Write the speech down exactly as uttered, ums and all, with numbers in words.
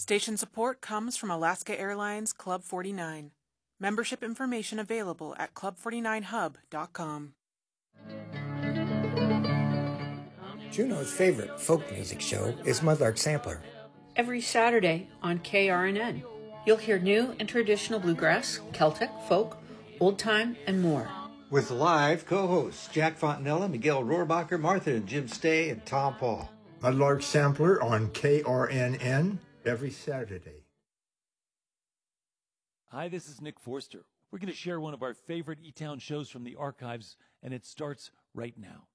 Station support comes from Alaska Airlines Club forty-nine. Membership information available at club forty-nine hub dot com. Juneau's favorite folk music show is Mudlark Sampler. Every Saturday on K R N N, you'll hear new and traditional bluegrass, Celtic, folk, old time, and more. With live co-hosts Jack Fontanella, Miguel Rohrbacher, Martha and Jim Stay, and Tom Paul. Mudlark Sampler on K R N N every Saturday. Hi, this is Nick Forster. We're going to share one of our favorite E-Town shows from the archives, and it starts right now.